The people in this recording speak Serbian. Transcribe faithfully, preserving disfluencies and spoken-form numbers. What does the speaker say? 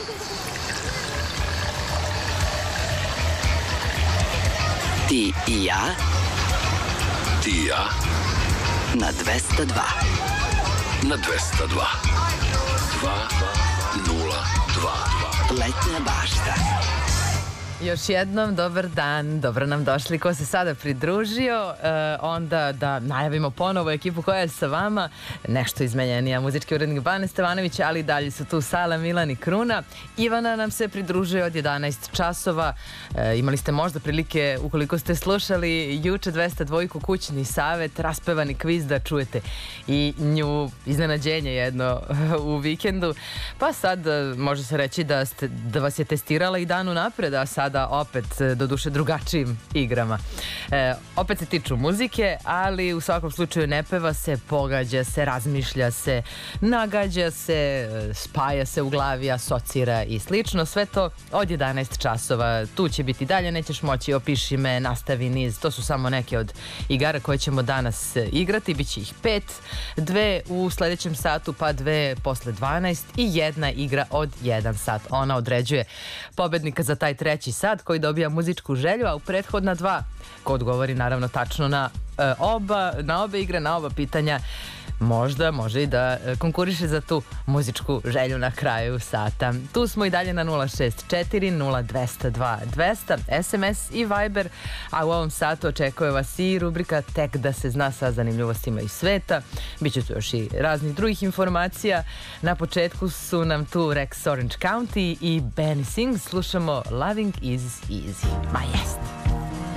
Ti i ja. Ti i ja. Na dvesta dva. Na dvesta dva. Dva, nula, dva. Letnja bašta. Još jednom, dobar dan, dobro nam došli. Ko se sada pridružio, e, onda da najavimo ponovo ekipu koja je sa vama. Nešto izmenjenija, muzički urednik Bane Stevanović, ali dalje su tu Sala, Milan i Kruna. Ivana nam se pridružuje od jedanaest časova. E, imali ste možda prilike, ukoliko ste slušali juče dvesta dva kućni savet, raspevani kviz da čujete i nju iznenađenje jedno u vikendu. Pa sad može se reći da, ste, da vas je testirala i dan unapred, a sad da opet, doduše, drugačijim igrama. E, opet se tiču muzike, ali u svakom slučaju ne peva se, pogađa se, razmišlja se, nagađa se, spaja se u glavi, asocira i slično. Sve to od jedanaest časova. Tu će biti dalje, nećeš moći, opiši me, nastavi niz. To su samo neke od igara koje ćemo danas igrati. Biće ih pet, dve u sledećem satu, pa dve posle dvanaest i jedna igra od jedan sat. Ona određuje pobednika za taj treći sat koji dobija muzičku želju, a u prethodna dva ko odgovori naravno tačno na e, oba, na obe igre, na oba pitanja, možda može i da konkuriše za tu muzičku želju na kraju sata. Tu smo i dalje na nula šest četiri nula dvesta dva dvesta, es em es i Viber, a u ovom satu očekuje vas i rubrika Tek da se zna sa zanimljivostima iz sveta. Biće tu još i raznih drugih informacija. Na početku su nam tu Rex Orange County i Benny Sings. Slušamo Loving is Easy. Ma jest.